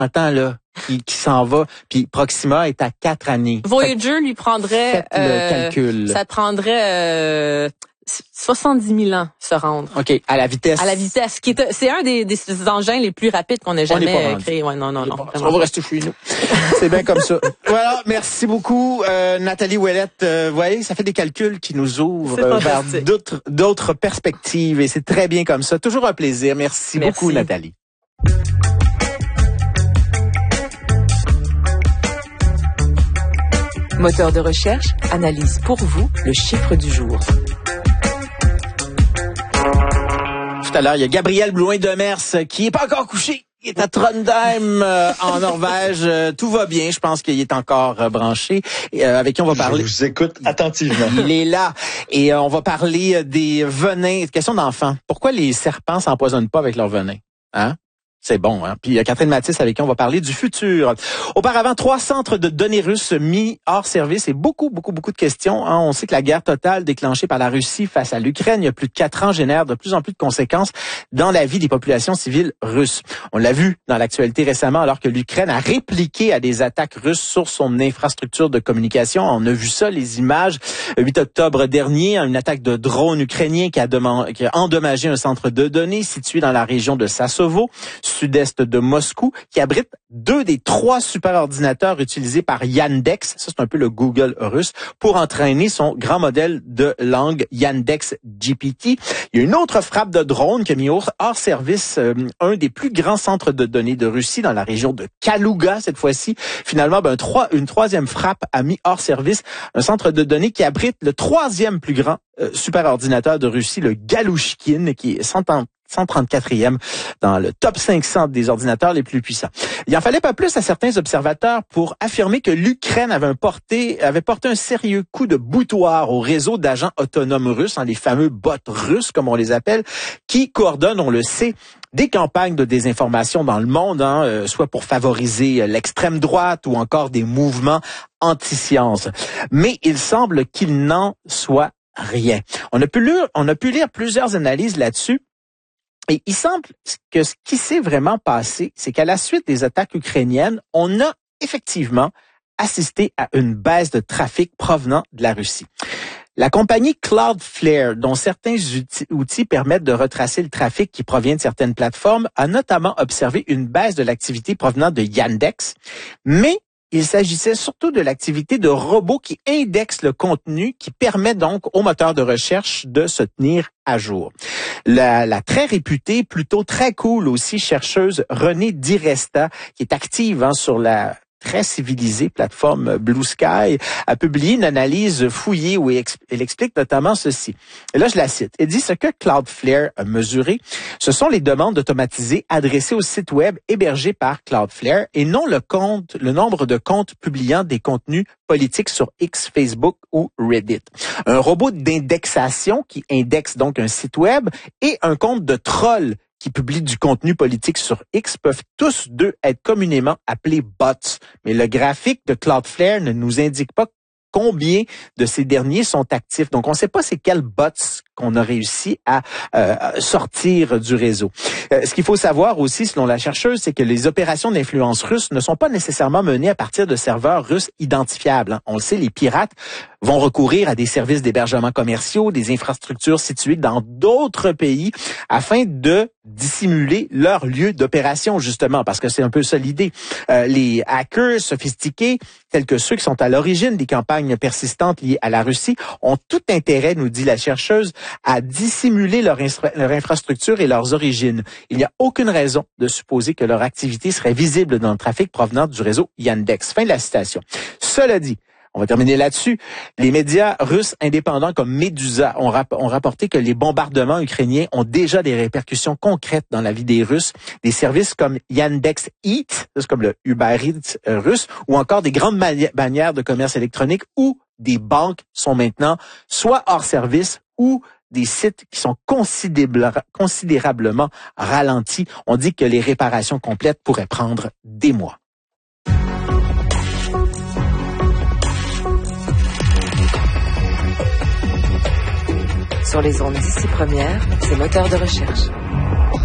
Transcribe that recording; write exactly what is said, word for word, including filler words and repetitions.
Attends, là, qui, qui s'en va. Puis Proxima est à quatre années. Voyager lui prendrait... Faites euh, le calcul. Ça prendrait euh, soixante-dix mille ans se rendre. OK, à la vitesse. À la vitesse. qui est, C'est un des, des engins les plus rapides qu'on ait jamais créé. Ouais, non, non, non. On va rester chez nous. C'est bien comme ça. Voilà, merci beaucoup, euh, Nathalie Ouellette. Euh, vous voyez, ça fait des calculs qui nous ouvrent euh, vers d'autres, d'autres perspectives. Et c'est très bien comme ça. Toujours un plaisir. Merci, merci. beaucoup, Nathalie. Moteur de recherche analyse pour vous le chiffre du jour. Tout à l'heure, il y a Gabriel Blouin-Demers qui est pas encore couché. Il est à Trondheim, euh, en Norvège. Euh, tout va bien. Je pense qu'il est encore euh, branché. Et, euh, avec qui on va parler. Je vous écoute attentivement. Il est là. Et euh, on va parler des venins. Question d'enfants. Pourquoi les serpents s'empoisonnent pas avec leur venin? Hein? C'est bon, hein? Puis il y a Catherine Mathis avec qui on va parler du futur. Auparavant, trois centres de données russes mis hors service et beaucoup, beaucoup, beaucoup de questions. Hein? On sait que la guerre totale déclenchée par la Russie face à l'Ukraine il y a plus de quatre ans génère de plus en plus de conséquences dans la vie des populations civiles russes. On l'a vu dans l'actualité récemment alors que l'Ukraine a répliqué à des attaques russes sur son infrastructure de communication. On a vu ça, les images. Le huit octobre dernier, une attaque de drone ukrainien qui a, demandé, qui a endommagé un centre de données situé dans la région de Sassovo, sud-est de Moscou, qui abrite deux des trois superordinateurs utilisés par Yandex, ça c'est un peu le Google russe, pour entraîner son grand modèle de langue Yandex G P T. Il y a une autre frappe de drone qui a mis hors, hors service euh, un des plus grands centres de données de Russie dans la région de Kaluga cette fois-ci. Finalement, ben, trois, une troisième frappe a mis hors service un centre de données qui abrite le troisième plus grand euh, superordinateur de Russie, le Galushkin, qui est cent trente-quatrième dans le top cinq cents des ordinateurs les plus puissants. Il en fallait pas plus à certains observateurs pour affirmer que l'Ukraine avait porté, avait porté un sérieux coup de boutoir au réseau d'agents autonomes russes, hein, les fameux bots russes, comme on les appelle, qui coordonnent, on le sait, des campagnes de désinformation dans le monde, hein, euh, soit pour favoriser l'extrême droite ou encore des mouvements anti-science. Mais il semble qu'il n'en soit rien. On a pu lire, on a pu lire plusieurs analyses là-dessus. Et il semble que ce qui s'est vraiment passé, c'est qu'à la suite des attaques ukrainiennes, on a effectivement assisté à une baisse de trafic provenant de la Russie. La compagnie Cloudflare, dont certains outils, outils permettent de retracer le trafic qui provient de certaines plateformes, a notamment observé une baisse de l'activité provenant de Yandex, mais il s'agissait surtout de l'activité de robots qui indexent le contenu, qui permet donc aux moteurs de recherche de se tenir à jour. La, la très réputée, plutôt très cool aussi, chercheuse Renée Diresta, qui est active hein, sur la très civilisée plateforme Blue Sky, a publié une analyse fouillée où elle explique notamment ceci. Et là, je la cite. Elle dit ce que Cloudflare a mesuré, ce sont les demandes automatisées adressées au site web hébergé par Cloudflare et non le compte, le nombre de comptes publiant des contenus politiques sur X, Facebook ou Reddit. Un robot d'indexation qui indexe donc un site web et un compte de troll qui publient du contenu politique sur X peuvent tous deux être communément appelés bots. Mais le graphique de Cloudflare ne nous indique pas combien de ces derniers sont actifs. Donc, on ne sait pas c'est quels bots qu'on a réussi à euh, sortir du réseau. Euh, ce qu'il faut savoir aussi, selon la chercheuse, c'est que les opérations d'influence russes ne sont pas nécessairement menées à partir de serveurs russes identifiables. On le sait, les pirates vont recourir à des services d'hébergement commerciaux, des infrastructures situées dans d'autres pays afin de dissimuler leur lieu d'opération, justement, parce que c'est un peu ça l'idée. Euh, les hackers sophistiqués, tels que ceux qui sont à l'origine des campagnes persistantes liées à la Russie, ont tout intérêt, nous dit la chercheuse, à dissimuler leur, infra- leur infrastructure et leurs origines. Il n'y a aucune raison de supposer que leur activité serait visible dans le trafic provenant du réseau Yandex. Fin de la citation. Cela dit, on va terminer là-dessus. Les médias russes indépendants comme Medusa ont, rap- ont rapporté que les bombardements ukrainiens ont déjà des répercussions concrètes dans la vie des Russes. Des services comme Yandex Eat, c'est comme le Uber Eats euh, russe, ou encore des grandes mani- bannières de commerce électronique ou des banques sont maintenant soit hors service ou des sites qui sont considérable- considérablement ralentis. On dit que les réparations complètes pourraient prendre des mois. Sur les ondes d'ici première, c'est moteur de recherche.